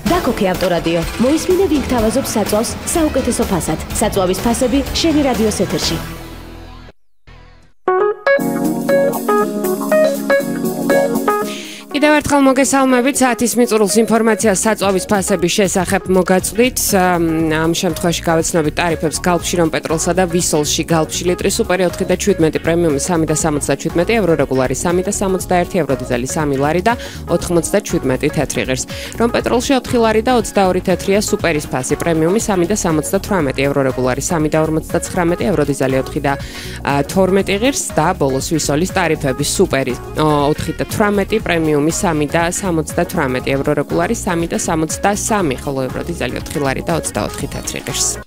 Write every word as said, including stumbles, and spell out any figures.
დაკოქე ავტორადიო. მოისმინე ვინ გთავაზობს საწვავს საუკეთესო ფასად. საწვავის ფასები შენი რადიოს ეთერში. კიდევ ერთხელ მოგესალმებით, საათის მიწურულს ინფორმაციას საწვავის ფასების შესახებ მოგაწვდით. ამ შემთხვევაში გავეცნობით ტარიფებს გალფში, რომ პეტროლსა და ვისოლში გალფში ლიტრი სუპერი ოთხი და შვიდმეტი, პრემიუმი სამი და სამოცდაშვიდმეტი ევრო, რეგულარი სამი და სამოცდაერთი ევრო, დიზელი სამი ლარი და ოთხმოცდაშვიდმეტი თეთრი ღირს. რომ პეტროლში ოთხი ლარი და ოცდაორი თეთრია სუპერის ფასი, პრემიუმი სამი და სამოცდათვრამეტი ევრო, რეგულარი სამი და ორმოცდაცხრამეტი ევრო, დიზელი ოთხი და თორმეტი ღირს და ბოლოს ვისოლის ტარიფები სუპერი ოთხი და თვრამეტი, პრემიუმი სამი და სამოცდათვრამეტი ევრო, რეგულარი სამი და სამოცდასამი, ხოლო ევრო, დიზელი ოთხი ლარი და ოცდაოთხი თეთრი ღირს.